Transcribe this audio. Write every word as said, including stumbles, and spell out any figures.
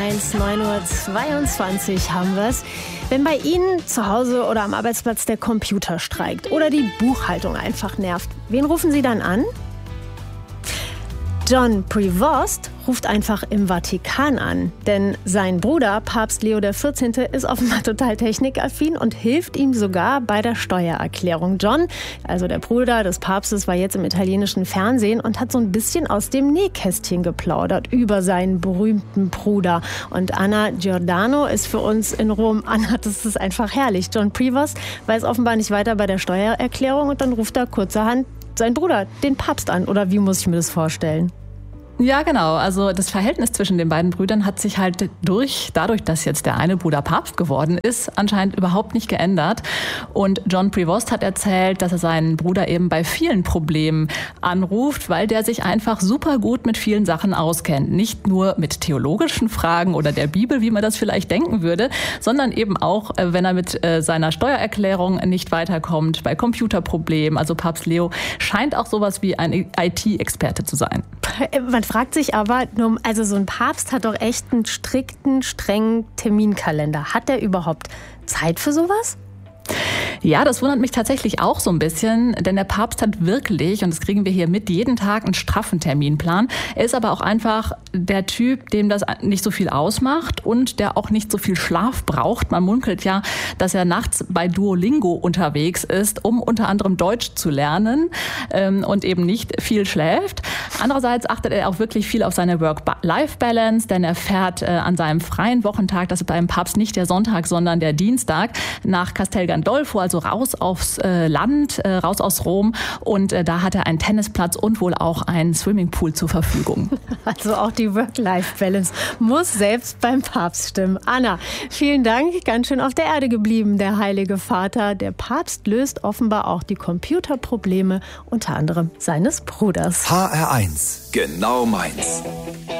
eins, neun Uhr zweiundzwanzig haben wir es. Wenn bei Ihnen zu Hause oder am Arbeitsplatz der Computer streikt oder die Buchhaltung einfach nervt, wen rufen Sie dann an? John Prevost ruft einfach im Vatikan an, denn sein Bruder, Papst Leo der vierzehnte, ist offenbar total technikaffin und hilft ihm sogar bei der Steuererklärung. John, also der Bruder des Papstes, war jetzt im italienischen Fernsehen und hat so ein bisschen aus dem Nähkästchen geplaudert über seinen berühmten Bruder. Und Anna Giordano ist für uns in Rom. Anna, das ist einfach herrlich. John Prevost weiß offenbar nicht weiter bei der Steuererklärung und dann ruft er kurzerhand seinen Bruder, den Papst, an. Oder wie muss ich mir das vorstellen? Ja, genau. Also das Verhältnis zwischen den beiden Brüdern hat sich halt durch, dadurch, dass jetzt der eine Bruder Papst geworden ist, anscheinend überhaupt nicht geändert. Und John Prevost hat erzählt, dass er seinen Bruder eben bei vielen Problemen anruft, weil der sich einfach super gut mit vielen Sachen auskennt. Nicht nur mit theologischen Fragen oder der Bibel, wie man das vielleicht denken würde, sondern eben auch, wenn er mit seiner Steuererklärung nicht weiterkommt, bei Computerproblemen. Also Papst Leo scheint auch sowas wie ein I T-Experte zu sein. Man fragt sich aber, also so ein Papst hat doch echt einen strikten, strengen Terminkalender. Hat der überhaupt Zeit für sowas? Ja, das wundert mich tatsächlich auch so ein bisschen, denn der Papst hat wirklich, und das kriegen wir hier mit, jeden Tag einen straffen Terminplan. Er ist aber auch einfach der Typ, dem das nicht so viel ausmacht und der auch nicht so viel Schlaf braucht. Man munkelt ja, dass er nachts bei Duolingo unterwegs ist, um unter anderem Deutsch zu lernen ähm, und eben nicht viel schläft. Andererseits achtet er auch wirklich viel auf seine Work-Life-Balance, denn er fährt äh, an seinem freien Wochentag, das ist beim Papst nicht der Sonntag, sondern der Dienstag, nach Castel Gandolfo, also raus aufs äh, Land, äh, raus aus Rom. Und äh, da hat er einen Tennisplatz und wohl auch einen Swimmingpool zur Verfügung. Also auch die Work-Life-Balance muss selbst beim Papst stimmen. Anna, vielen Dank. Ganz schön auf der Erde geblieben, der Heilige Vater. Der Papst löst offenbar auch die Computerprobleme, unter anderem seines Bruders. H R eins, genau meins.